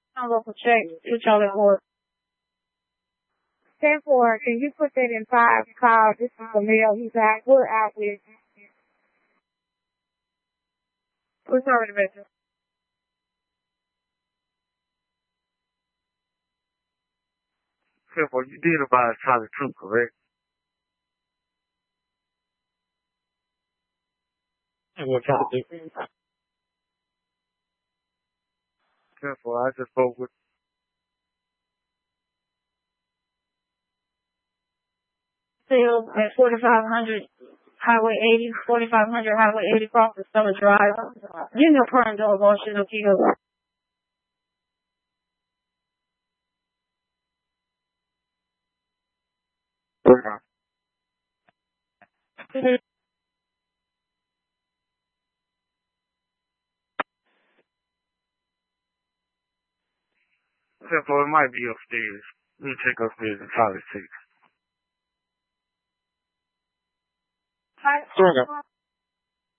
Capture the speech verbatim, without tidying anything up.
local check, what y'all in order. ten four, can you put that in five call? This is the mail he's out, we're out with. What's already mentioned? ten four, you did advise Charlie True, correct? And what y'all do? ten four, I just spoke with Still at forty-five hundred Highway eighty, forty-five hundred Highway eighty, Crawford Summer Drive. You know, per door motion of you. ten four, it might be upstairs. Let me check upstairs and Charlie six. Hi. Sure.